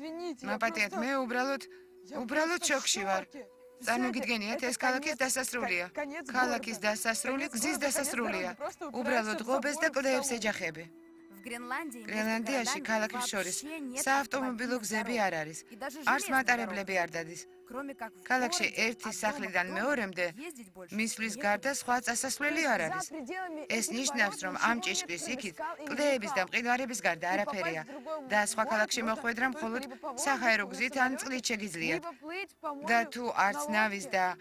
მაპატიეთ, მე უბრალოდ შოკში ვარ. წარმოგიდგენიათ, ეს ქალაქის დასასრულია. ქალაქის დასასრული გზის დასასრულია. უბრალოდ ღობეს და კლდეებს ეჯახები. გრენლანდიაში ქალაქებს შორის საავტომობილო გზები არ არის. არც მატარებლები არ დადის. ქალაქში ერთი სახლიდან მეორემდე მისვლის გარდა სხვა წასასვლელი არ არის. ეს ნიშნავს, რომ ამ ჭიშკრის იქით კლდეების და მყინვარების გარდა არაფერია და სხვა ქალაქში მოხვედრა მხოლოდ საჰაერო გზით ან წყლით შეგიძლიათ. და თუ არც ნავის და